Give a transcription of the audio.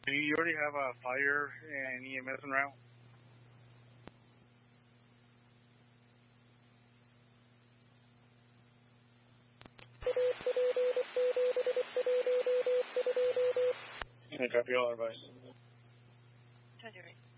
Do you already have a fire and EMS en route? Copy all advice.